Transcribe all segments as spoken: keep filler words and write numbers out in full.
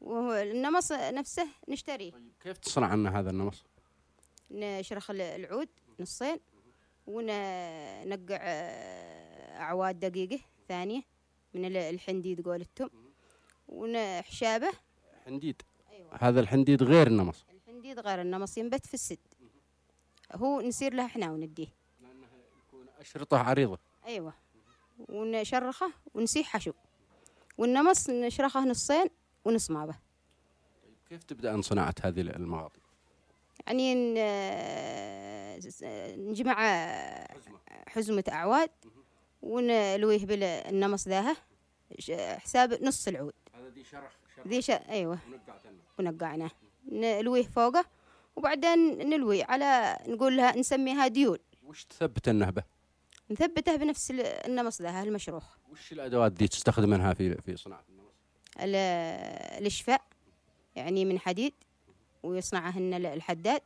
والنمص نفسه نشتريه. طيب كيف تصنع لنا هذا النمص؟ نشرخ العود نصين وننقع أعواد دقيقة ثانية من الحنديد قولتهم ونحشابه. حنديد؟ أيوة. هذا الحنديد غير النمص؟ الحنديد غير النمص، ينبت في السد، هو نسير له احنا ونديه لأنه يكون أشرطة عريضة. أيوة. ونشرخه ونسيح حشو، والنمص نشرخه نصين ونصمع به. طيب كيف تبدأ صناعة هذه المغاطي؟ يعني نجمع حزمة أعواد ونلويه بالنمص ذاها حساب نص العود. هذا دي شرخ شرخ. ذي ش... أيوة. ونقعناه نلويه فوقه، وبعدين نلوي على نقول لها نسميها ديول. وش تثبت النهبة؟ نثبته بنفس النمص ذاها المشروخ. وش الأدوات دي تستخدمها في في صناعة النمص؟ الإشفاء يعني من حديد ويصنعهن الحداد،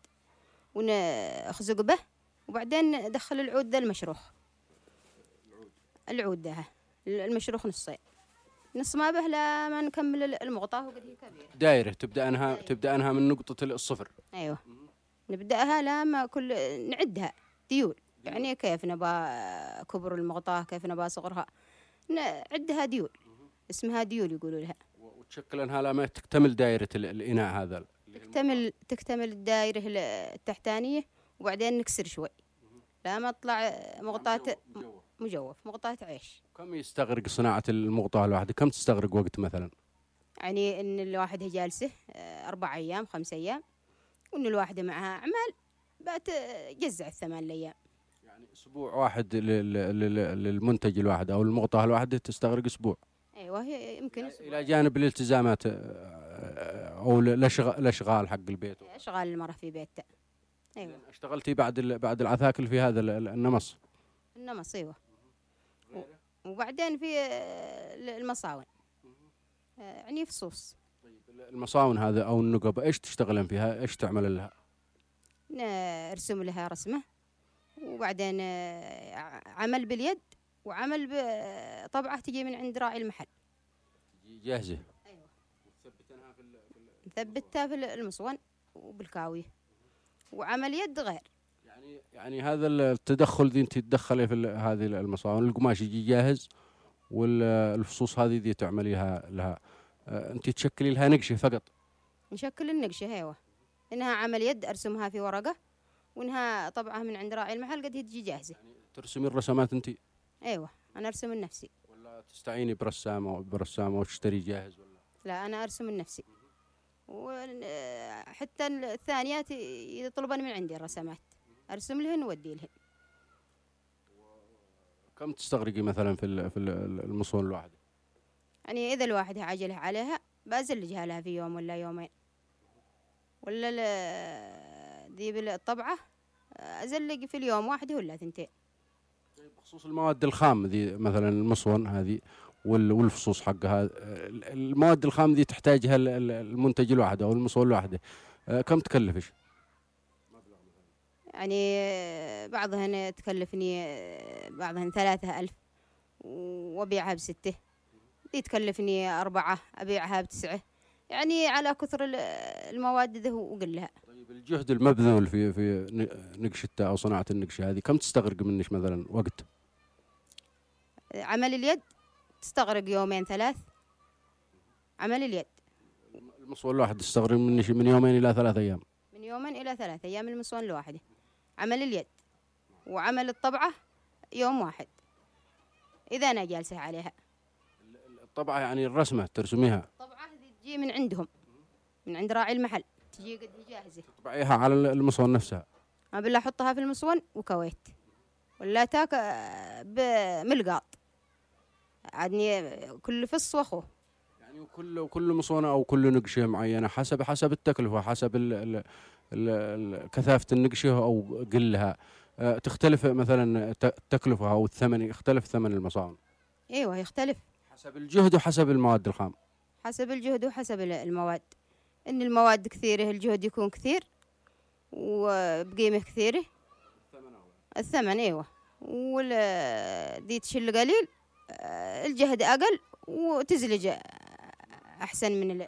ونخزق به وبعدين ندخل العود ذا المشروخ. العود العود ذا المشروخ نصين، نص ما به لما نكمل المغطاة وقد هي كبيرة. دايرة تبدأ أنها تبدأ أنها من نقطة الصفر. أيوة. نبدأها لما كل نعدها ديول، يعني كيف نبى كبر المغطاة كيف نبى صغرها نعدها ديول، اسمها ديول يقولوا لها. وتشكل أنها لما تكتمل دائرة الإناء هذا. تكتمل تكتمل الدائرة التحتانية، وبعدين نكسر شوي لما تطلع مغطاة مجوف مغطاة عيش. كم يستغرق صناعة المغطاة الواحدة؟ كم تستغرق وقت مثلا؟ يعني إن الواحد هي جالسة أربع أيام خمس أيام، وإن الواحدة معها أعمال بتجزع الثمان أيام. يعني أسبوع واحد للمنتج الواحد أو المغطاة الواحدة تستغرق أسبوع. أيوة هي يمكن أسبوع. إلى جانب الالتزامات أو الأشغال حق البيت. أشغال المرأة في بيتها. أيوة. اشتغلتي بعد بعد العثاكل في هذا النمص؟ النمص أيوة. وبعدين في المصاون يعني فصوص. طيب المصاون هذا أو النقب إيش تشتغلن فيها؟ إيش تعمل لها؟ نرسم لها رسمة، وبعدين عمل باليد وعمل بطبعة تجي من عند راعي المحل. جاهزة. أيوة. نثبتها في نثبتها في المصون وبالكاوية، وعمل يد غير. يعني يعني هذا التدخل ذي أنت تدخلي في هذه المصاون، القماش يجي جاهز والفصوص هذه ذي تعمليها لها أنت تشكلي لها نقشة فقط؟ نشكل النقشة أيوة، إنها عمل يد أرسمها في ورقة، وإنها طبعها من عند راعي المحل قد هي تجي جاهزة. يعني ترسمي الرسمات أنت؟ أيوة أنا أرسم لنفسي. ولا تستعيني برسامة برسامة وتشتري جاهز ولا؟ لا أنا أرسم لنفسي، وحتى الثانيات يطلبن من عندي الرسمات أرسم لهن وودي لهن. كم تستغرقي مثلا في في المصون الواحدة؟ يعني إذا الواحد عجله عليها بأزلجها لها في يوم ولا يومين، ولا ذي بالطبعة أزلق في اليوم واحد ولا ثنتين. طيب بخصوص المواد الخام ذي مثلا المصون هذه والفصوص حقها، المواد الخام ذي تحتاجها المنتج الواحد أو المصون الواحدة كم تكلفش؟ يعني بعضهن تكلفني بعضهن ثلاثة ألف وأبيعها بستة، دي تكلفني أربعة أبيعها بتسعة، يعني على كثر المواد ذي وقلها. طيب الجهد المبذول في في نقشتها أو صناعة النقشة هذه كم تستغرق منك مثلا وقت؟ عمل اليد تستغرق يومين ثلاث. عمل اليد المصون الواحد يستغرق منك من يومين إلى ثلاث أيام. من يومين إلى ثلاث أيام المصون الواحدة. عمل اليد وعمل الطبعة يوم واحد إذا أنا جالسة عليها. الطبعة يعني الرسمة ترسميها؟ الطبعة تجي من عندهم من عند راعي المحل، تجي قد جاهزة. تطبعيها على المصون نفسها؟ ما بالله أحطها في المصون وكويت، ولا تاك بملقاط عادني كل فص وأخوه. يعني كل كل مصونة أو كل نقشة معينة حسب حسب التكلفة، حسب ال ال ال كثافة النقشة أو قلها أه تختلف مثلا التكلفة أو الثمن، يختلف ثمن المصاون. أيوة يختلف حسب الجهد وحسب المواد الخام. حسب الجهد وحسب المواد، إن المواد كثيرة الجهد يكون كثير وبقيمة كثيرة. الثمن الثمن أيوة، والدي تشل قليل الجهد أقل وتزلج أحسن من